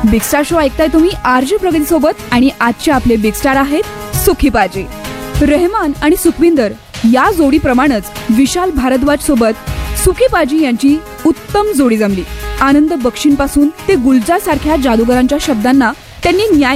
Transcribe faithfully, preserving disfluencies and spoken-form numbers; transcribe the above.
Big star show ऐकताय तुम्ही RJ प्रगती सोबत आणि आजचे आपले बिग स्टार आहेत सुखी पाजी. रहमान आणि सुखविंदर या जोडीप्रमाणेच विशाल भारद्वाज सोबत सुखी पाजी यांची उत्तम जोडी जमली. आनंद बक्षींपासून ते गुलजार सारख्या जादूगारांच्या शब्दांना त्यांनी न्याय